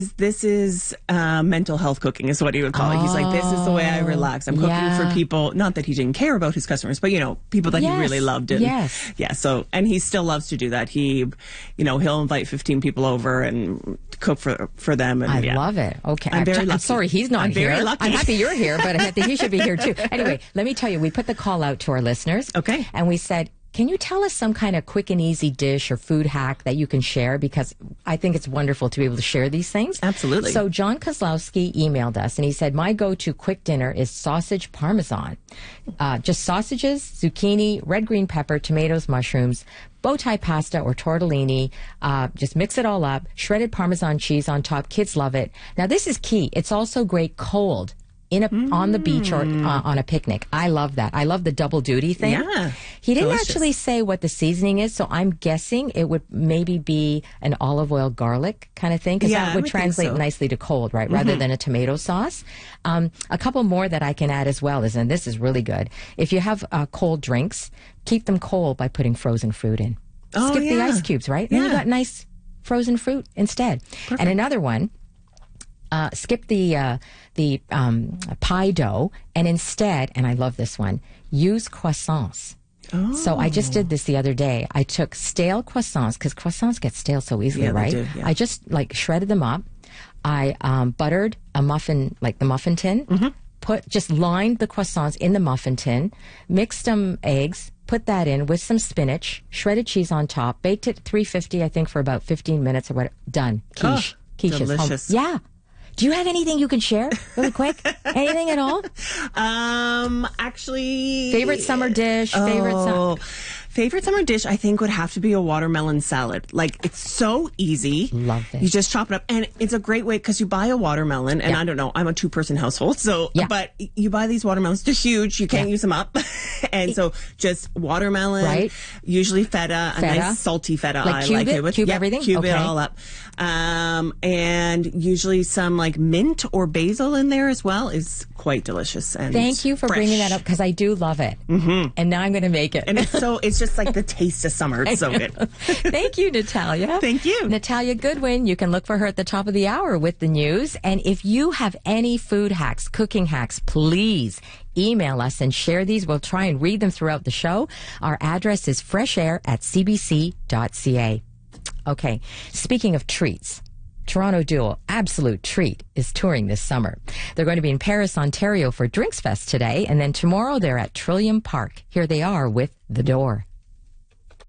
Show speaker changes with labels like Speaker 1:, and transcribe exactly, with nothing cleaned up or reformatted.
Speaker 1: This is uh, mental health cooking is what he would call it. He's like, this is the way I relax. I'm cooking
Speaker 2: yeah.
Speaker 1: for people, not that he didn't care about his customers, but, you know, people that
Speaker 2: yes.
Speaker 1: he really loved. And,
Speaker 2: yes.
Speaker 1: Yeah. So, and he still loves to do that. He, you know, he'll invite fifteen people over and cook for for them. And,
Speaker 2: I
Speaker 1: yeah.
Speaker 2: love it. Okay.
Speaker 1: I'm very
Speaker 2: I'm
Speaker 1: lucky.
Speaker 2: sorry he's not
Speaker 1: I'm
Speaker 2: here.
Speaker 1: very lucky.
Speaker 2: I'm happy you're here, but I think he should be here too. Anyway, let me tell you, we put the call out to our listeners.
Speaker 1: Okay.
Speaker 2: And we said, can you tell us some kind of quick and easy dish or food hack that you can share? Because I think it's wonderful to be able to share these things.
Speaker 1: Absolutely.
Speaker 2: So John Kozlowski emailed us and he said, my go-to quick dinner is sausage parmesan. Uh, just sausages, zucchini, red green pepper, tomatoes, mushrooms, bow tie pasta or tortellini. Uh, just mix it all up. Shredded Parmesan cheese on top. Kids love it. Now, this is key. It's also great cold. In a, mm. on the beach or uh, on a picnic. I love that. I love the double duty thing.
Speaker 1: Yeah.
Speaker 2: He didn't
Speaker 1: Delicious.
Speaker 2: actually say what the seasoning is, so I'm guessing it would maybe be an olive oil garlic kind of thing, because
Speaker 1: yeah,
Speaker 2: that would,
Speaker 1: would
Speaker 2: translate
Speaker 1: so.
Speaker 2: nicely to cold, right?
Speaker 1: Mm-hmm.
Speaker 2: Rather than a tomato sauce. Um, a couple more that I can add as well is, and this is really good, if you have uh, cold drinks, keep them cold by putting frozen fruit in.
Speaker 1: Oh,
Speaker 2: Skip
Speaker 1: yeah.
Speaker 2: the ice cubes, right?
Speaker 1: Yeah.
Speaker 2: Then you got nice frozen fruit instead.
Speaker 1: Perfect.
Speaker 2: And another one, Uh, skip the uh, the um, pie dough and instead, and I love this one, use croissants.
Speaker 1: Oh.
Speaker 2: So I just did this the other day. I took stale croissants, because croissants get stale so easily,
Speaker 1: Yeah, they
Speaker 2: right?
Speaker 1: do, yeah.
Speaker 2: I just like shredded them up. I um, buttered a muffin, like the muffin tin. Mm-hmm. Put just lined the croissants in the muffin tin, mixed some eggs, put that in with some spinach, shredded cheese on top, baked it at three fifty, I think, for about fifteen minutes or what. Done. Quiche.
Speaker 1: Oh,
Speaker 2: Quiche is home.
Speaker 1: delicious.
Speaker 2: Yeah. Do you have anything you can share really quick? Anything at all?
Speaker 1: Um, actually,
Speaker 2: Favorite summer dish? Favorite
Speaker 1: oh,
Speaker 2: summer...
Speaker 1: favorite summer dish, I think, would have to be a watermelon salad. Like, it's so easy.
Speaker 2: Love this.
Speaker 1: You just chop it up, and it's a great way because you buy a watermelon, and
Speaker 2: Yeah.
Speaker 1: I don't know, I'm a two-person household, so
Speaker 2: Yeah.
Speaker 1: but you buy these watermelons, they're huge. You can't
Speaker 2: Yeah.
Speaker 1: use them up, and so just watermelon,
Speaker 2: Right.
Speaker 1: usually feta, a
Speaker 2: Feta.
Speaker 1: nice salty feta.
Speaker 2: Like
Speaker 1: I
Speaker 2: cube
Speaker 1: like
Speaker 2: it?
Speaker 1: it with
Speaker 2: Cube
Speaker 1: yep,
Speaker 2: everything?
Speaker 1: Cube it
Speaker 2: Okay.
Speaker 1: all up, um, and usually some like mint or basil in there as well is quite delicious. And
Speaker 2: Thank you for
Speaker 1: fresh.
Speaker 2: bringing that up, because I do love it. Mm-hmm. And now I'm going to make it.
Speaker 1: And it's so, it's just like the taste of summer. It's so good.
Speaker 2: Thank you, Natalia.
Speaker 1: Thank you.
Speaker 2: Natalia Goodwin. You can look for her at the top of the hour with the news. And if you have any food hacks, cooking hacks, please email us and share these. We'll try and read them throughout the show. Our address is freshair at c b c dot c a. Okay. Speaking of treats, Toronto duo Absolute Treat is touring this summer. They're going to be in Paris, Ontario for Drinks Fest today, and then tomorrow they're at Trillium Park. Here they are with The Door.